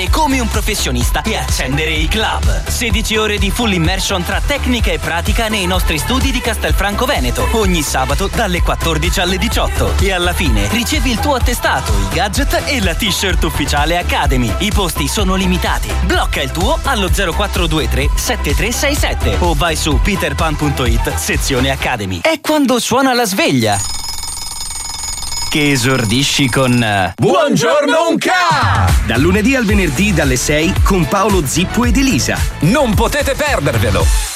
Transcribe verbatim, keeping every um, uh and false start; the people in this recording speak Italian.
lavorare come un professionista e accendere i club. sedici ore di full immersion tra tecnica e pratica nei nostri studi di Castelfranco Veneto, ogni sabato dalle quattordici alle diciotto. E alla fine ricevi il tuo attestato, i gadget e la t-shirt ufficiale Academy. I posti sono limitati. Blocca il tuo allo zero quattro due tre sette tre sei sette o vai su peterpan punto it sezione Academy. È quando suona la sveglia che esordisci con Buongiorno Unca! Dal lunedì al venerdì dalle sei con Paolo Zippo ed Elisa. Non potete perdervelo!